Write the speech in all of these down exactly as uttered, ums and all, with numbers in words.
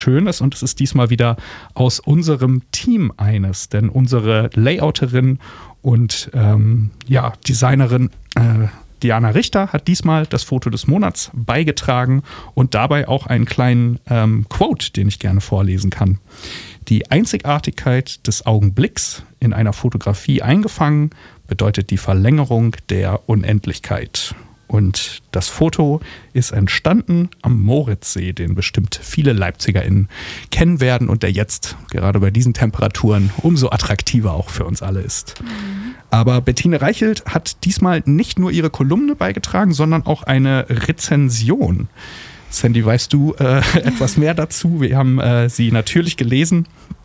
Schönes und es ist diesmal wieder aus unserem Team eines, denn unsere Layouterin und ähm, ja, Designerin äh, Diana Richter hat diesmal das Foto des Monats beigetragen und dabei auch einen kleinen ähm, Quote, den ich gerne vorlesen kann. Die Einzigartigkeit des Augenblicks in einer Fotografie eingefangen bedeutet die Verlängerung der Unendlichkeit. Und das Foto ist entstanden am Moritzsee, den bestimmt viele LeipzigerInnen kennen werden und der jetzt, gerade bei diesen Temperaturen, umso attraktiver auch für uns alle ist. Mhm. Aber Bettine Reichelt hat diesmal nicht nur ihre Kolumne beigetragen, sondern auch eine Rezension. Sandy, weißt du äh, etwas mehr dazu? Wir haben äh, sie natürlich gelesen.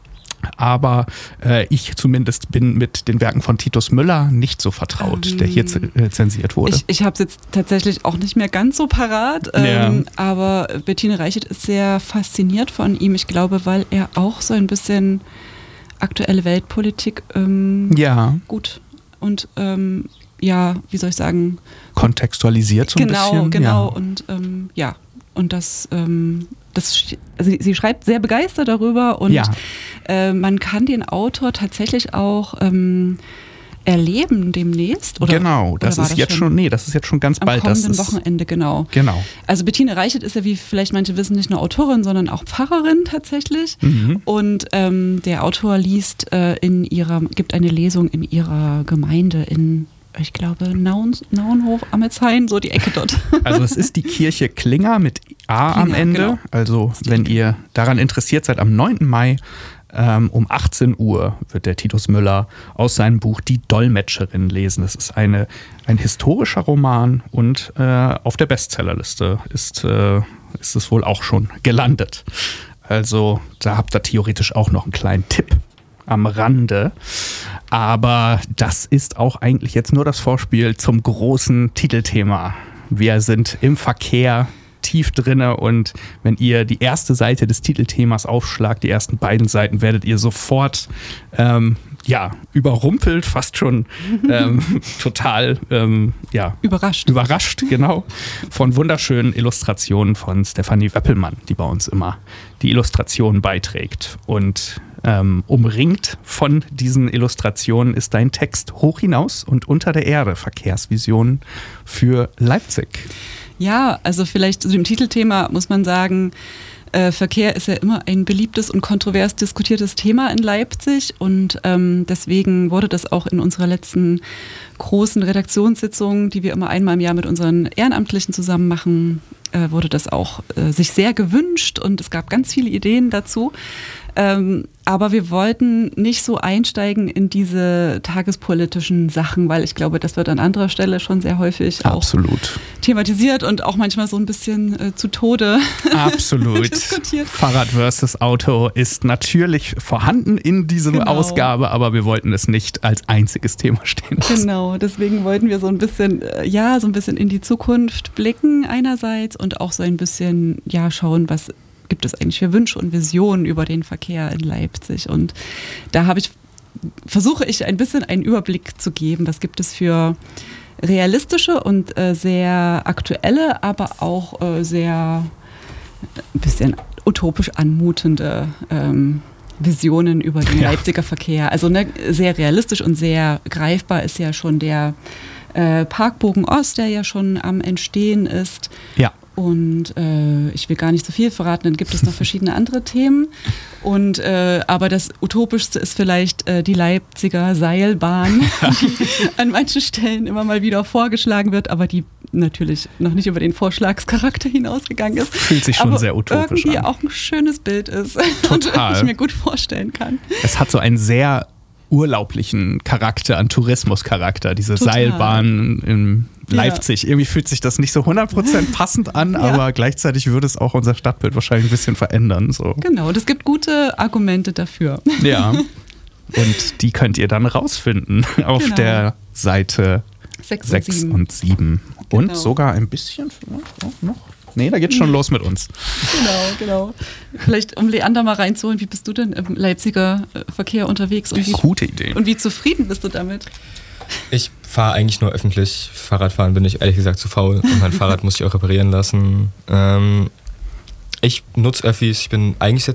Aber äh, ich zumindest bin mit den Werken von Titus Müller nicht so vertraut, ähm, der hier z- äh, zensiert wurde. Ich, ich habe es jetzt tatsächlich auch nicht mehr ganz so parat, ähm, ja. aber Bettine Reichelt ist sehr fasziniert von ihm. Ich glaube, weil er auch so ein bisschen aktuelle Weltpolitik ähm, ja. gut und ähm, ja, wie soll ich sagen? Kontextualisiert so ein genau, bisschen. Genau, ja. und ähm, ja, und das... Ähm, Das, also sie schreibt sehr begeistert darüber und ja. äh, man kann den Autor tatsächlich auch ähm, erleben demnächst. Oder, genau, das ist das jetzt schon, nee, das ist jetzt schon ganz am bald. Am kommenden das ist, Wochenende, genau. genau. Also Bettine Reichelt ist ja, wie vielleicht manche wissen, nicht nur Autorin, sondern auch Pfarrerin tatsächlich. Mhm. Und ähm, der Autor liest äh, in ihrer, gibt eine Lesung in ihrer Gemeinde in ich glaube, Nauen, Nauenhof, Amelshain, so die Ecke dort. Also es ist die Kirche Klinger mit A Klinger, am Ende. Genau. Also wenn ihr daran interessiert seid, am neunten Mai ähm, um achtzehn Uhr wird der Titus Müller aus seinem Buch Die Dolmetscherin lesen. Das ist eine, ein historischer Roman und äh, auf der Bestsellerliste ist, äh, ist es wohl auch schon gelandet. Also da habt ihr theoretisch auch noch einen kleinen Tipp am Rande. Aber das ist auch eigentlich jetzt nur das Vorspiel zum großen Titelthema. Wir sind im Verkehr tief drinne und wenn ihr die erste Seite des Titelthemas aufschlagt, die ersten beiden Seiten, werdet ihr sofort ähm, ja, überrumpelt, fast schon ähm, total ähm, ja, überrascht. Überrascht, genau, von wunderschönen Illustrationen von Stefanie Weppelmann, die bei uns immer die Illustrationen beiträgt. Und ähm, umringt von diesen Illustrationen ist dein Text Hoch hinaus und unter der Erde, Verkehrsvisionen für Leipzig. Ja, also vielleicht zu dem Titelthema muss man sagen, äh, Verkehr ist ja immer ein beliebtes und kontrovers diskutiertes Thema in Leipzig und ähm, deswegen wurde das auch in unserer letzten großen Redaktionssitzung, die wir immer einmal im Jahr mit unseren Ehrenamtlichen zusammen machen, äh, wurde das auch äh, sich sehr gewünscht und es gab ganz viele Ideen dazu. Ähm, aber wir wollten nicht so einsteigen in diese tagespolitischen Sachen, weil ich glaube, das wird an anderer Stelle schon sehr häufig Absolut. auch thematisiert und auch manchmal so ein bisschen äh, zu Tode Absolut. diskutiert. Fahrrad versus Auto ist natürlich vorhanden in dieser genau. Ausgabe, aber wir wollten es nicht als einziges Thema stehen lassen. Genau, deswegen wollten wir so ein bisschen, äh, ja, so ein bisschen in die Zukunft blicken einerseits und auch so ein bisschen, ja, schauen, was gibt es eigentlich für Wünsche und Visionen über den Verkehr in Leipzig. Und da habe ich, versuche ich ein bisschen einen Überblick zu geben, was gibt es für realistische und äh, sehr aktuelle, aber auch äh, sehr ein bisschen utopisch anmutende ähm, Visionen über den ja. Leipziger Verkehr. Also ne, sehr realistisch und sehr greifbar ist ja schon der äh, Parkbogen Ost, der ja schon am Entstehen ist. Ja. Und äh, ich will gar nicht so viel verraten, dann gibt es noch verschiedene andere Themen. Und äh, aber das Utopischste ist vielleicht äh, die Leipziger Seilbahn, die an manchen Stellen immer mal wieder vorgeschlagen wird, aber die natürlich noch nicht über den Vorschlagscharakter hinausgegangen ist. Fühlt sich schon aber sehr utopisch irgendwie an. auch ein schönes Bild ist. Total. Und ich mir gut vorstellen kann. Es hat so einen sehr urlaublichen Charakter, einen Tourismuscharakter, diese Total. Seilbahn in Leipzig. Ja. Irgendwie fühlt sich das nicht so hundert Prozent passend an, ja. aber gleichzeitig würde es auch unser Stadtbild wahrscheinlich ein bisschen verändern. So. Genau, und es gibt gute Argumente dafür. Ja, und die könnt ihr dann rausfinden auf genau. der Seite sechs und sieben. Und genau. sogar ein bisschen vielleicht auch noch. Nee, da geht's schon los mit uns. Genau, genau. Vielleicht, um Leander mal reinzuholen, wie bist du denn im Leipziger Verkehr unterwegs? Und wie, Gute Idee. Und wie zufrieden bist du damit? Ich fahre eigentlich nur öffentlich. Fahrradfahren bin ich ehrlich gesagt zu faul. Und mein Fahrrad muss ich auch reparieren lassen. Ähm, Ich nutze Öffis, ich bin eigentlich sehr